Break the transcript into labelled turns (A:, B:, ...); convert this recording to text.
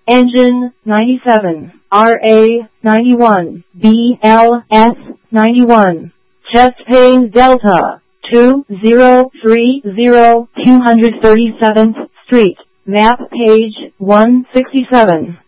A: Engine 97, RA 91, BLS 91. Chest Pain Delta 2030 237th Street, map page 167.